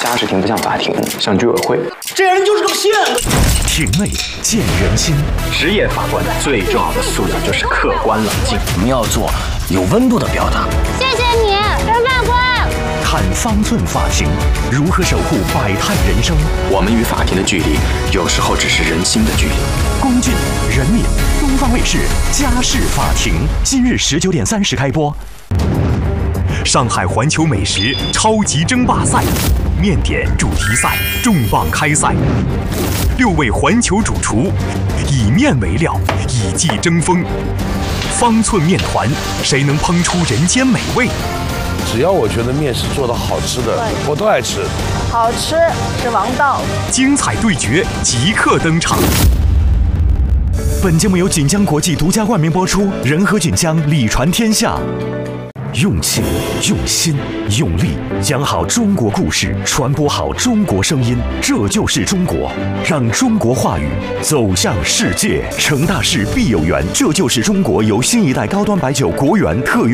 家事庭不像法庭，像居委会。 这人就是个骗子。 庭内见人心。 职业法官最重要的素养就是客观冷静。 我们要做有温度的表达。 谢谢你，任法官。 看方寸法庭，如何守护百态人生。 我们与法庭的距离，有时候只是人心的距离。 龚俊、任敏，东方卫视家事法庭，今日19点30开播。上海环球美食超级争霸赛，面点主题赛重磅开赛，6位环球主厨以面为料，以技争锋。方寸面团，谁能烹出人间美味？ 只要我觉得面是做的好吃的，我都爱吃。 好吃是王道。 精彩对决即刻登场。本节目由锦江国际独家冠名播出，仁和锦江礼传天下。用情、用心、用力，讲好中国故事，传播好中国声音，这就是中国。让中国话语走向世界。成大事必有缘，这就是中国由新一代高端白酒国源特约